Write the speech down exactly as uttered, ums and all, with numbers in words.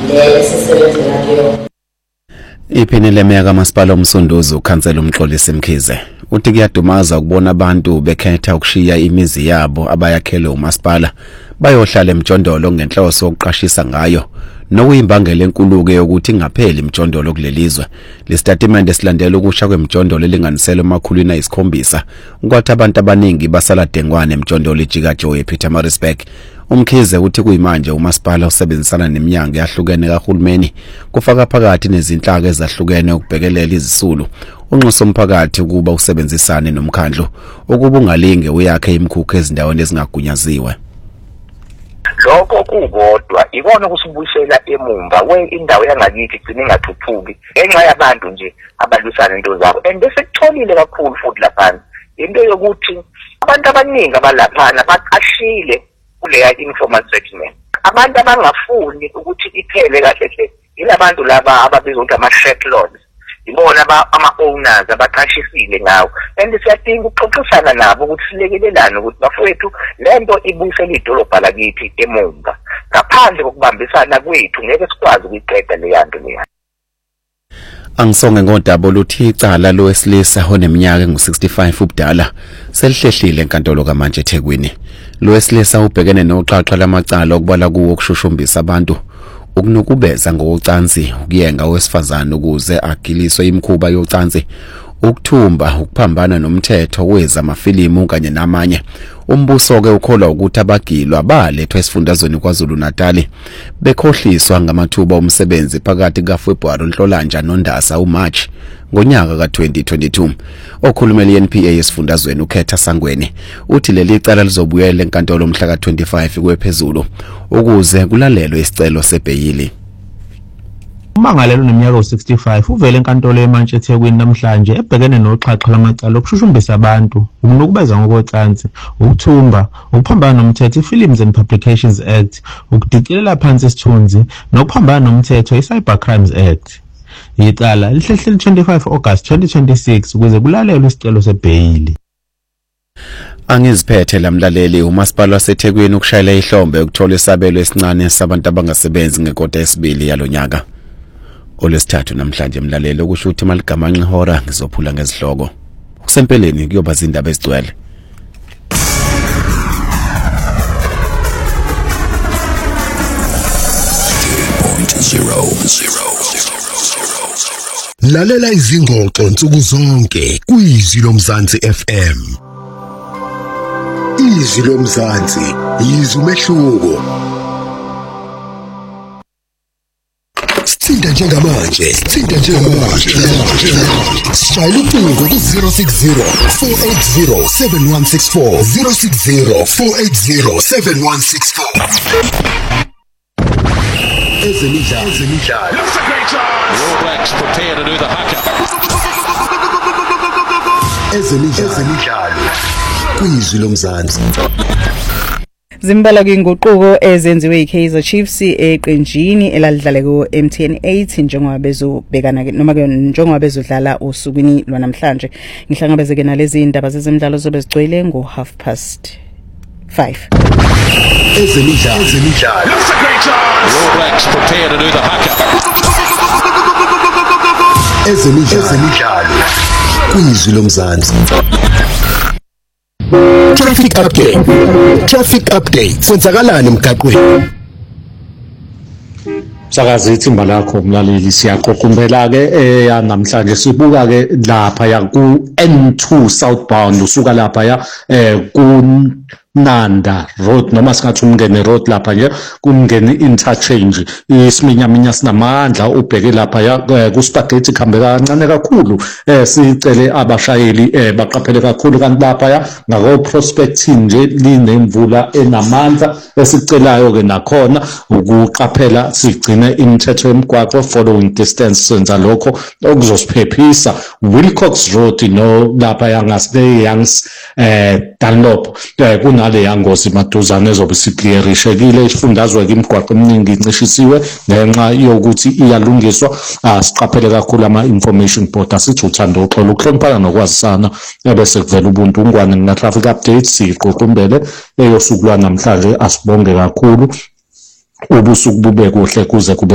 le esisebenzela kuyo. Iphini leminyaka kaMasipala uMsunduzi ukhansela uMxolisi Mkhize uthi kuyadumaza ukubona abantu bekhetha ukushiya imizi yabo abayakhele uMasipala bayohlala emjondolo ngenhloso yokuqashisa ngayo nokuyimbangela enkuluke yokuthi ngapheli imjondolo kulelizwe. Le statement esilandela ukusha kwemjondolo elinganisela emakhulwini ayisikhombisa ukwathi abantu abaningi basala dengwane emjondolo ijika Joe Pietermaritzburg. Umkhize uthi kuyimanje uMasipala usebenzisana neminyango yahlukene kahulumeni kufaka phakathi nezinhlaka ezahlukene ukubhekelela izisulu unxuso umphakathi ukuba usebenzisane nomkhandlu ukuba ungalinge uyakhe imkhukhu ezindaweni ezingagunyaziwe. Lokho kukodwa ikona kusibuyisela emumva we indawo yangakithi igcine ingathuthuki enxa yabantu nje abalwisana into zabo and besekutholile kakhulu futhi lapha into yokuthi abantu abaningi abalaphana baqashile kuleya informal settlement. Abantu abangafuni ukuthi iphele kahle hle ilabantu laba ababizwa ukuthi ama-shacklots ibona ama-owners abaqashisile ngawo and siyadinga ukuxoxisana nabo ukuthi silekelelane ukuthi bafowethu lento ibuyisela idolobha lakithi emumva ngaphandle kokubambisana kwethu ngeke sikwazi ukuyiqeda leyanto leya. Angisonge ngodaba oluthi icala lowesilisa oneminyaka engu-sixty-five ubudala selihlehlile enkantolo kaMantshi eThekwini. Lowesilisa ubhekene noxhaxha lamacala okubala kuwo ukushushumbisa abantu ukunukubeza ngokucansi ukuyenga owesifazane ukuze agiliswe imikhuba yocansi ukuthumba ukuphambana nomthetho weza amafilimu kanye namanye. Umbuso ke ukholwa ukuthi abagilwa balethwa esifundazweni kwaZulu Natal bekhohliswa ngamathuba omsebenzi phakathi kaFebruary uNhlolanja noNdasa uMarch ngonyaka ka twenty twenty-two. Okhulumela i-N P A esifundazweni uKhetha Sangweni uthi leli cala lizobuyela enkantolo mhla ka twenty-five kwephezulu ukuze kulalelwe isicelo sebheyili. Umangalelo neminyaka u-sixty-five uvele enkantolo eMantshi eThekwini namhlanje ebhekene noxhaxha lamacala okushushumbisa abantu, ukunukubeza ngokocansi, ukuthumba, ukuphambana nomthetho iFilms and Publications Act, ukudicilela phansi isithunzi nokuphambana nomthetho iCyber Crimes Act. Icala lihlehle twenty-five August twenty twenty-six ukuze kulalelwe isicelo sebheyili. Angiziphethe lamlaleli uMasipala waseThekwini ukushayela ihlombe ukuthola isabelo esincane sabantu abangasebenzi ngekota esibili yalonyaka. Olesithathu namhlanje mlaleli okusho ukuthi maligamanxe ihora ngizophula ngezihloko. Kusempeleni kuyoba izindaba ezigcwele. Lalela izingxoxo nsuku zonke kwizwi loMzansi F M. Izwi loMzansi yizwi umehluko. Sithinta njengamanje, sithinta njengamanje. Shayela ucingo ku zero six zero four eight zero seven one six four zero six zero four eight zero seven one six four. Ezemidlalo, ezemidlalo. That's a great chance. All Blacks prepare to do the haka. Ezemidlalo, ezemidlalo. Kwizwi loMzansi. Zimbala kwinguquko ezenziwe iKaizer Chiefs eqenjini elalidlale ku M T N eight njengoba bezobhekana noma ke njengoba bezodlala usukwini lwanamhlanje. Ngihlangabezeke nalezi indaba zezemidlalo zobe zigcwele ngo half past five. Ezemidlalo, ezemidlalo. That's a great chance. All Blacks prepare to do the haka. Ezemidlalo, ezemidlalo. Kwizwi loMzansi. Traffic update. Traffic update. Kwenzakalani emgaqweni? Sakazi ithimba lakho mlaleli siyaqoqumbela ke eh namhlanje sibuka ke lapha ya ku N two southbound usuka lapha ya eh ku Nanda Road noma singathi umngene road lapha nje kungene interchange isiminyaminya sinamandla ubheke lapha ya ku spaghetti khambeka kancane kakhulu eh sicele abashayeli eh baqaphele kakhulu kanti lapha ya ngako prospecting nje linemvula enamandla esicelayo ke nakhona ukuqaphela sigcine imithetho yemigwaqo following distance senza lokho okuzosiphephisa Wilcox Road no lapha ya ngasde Youngs eh Dunlop kuna le yangosi maduzane ezobe siclearishekile isifundazwe imigwaqo eminingi incishisiwe ngenxa yokuthi iyalungiswa asiqaphele kakhulu ama information board asithi uthando uxolo ukuhloniphana nokwazisana ebese kuvela ubuntu ungwane na traffic updates siqoqumbele eyosuku lwanamhlanje asibonge kakhulu ubusuku bube kuhle kuze kube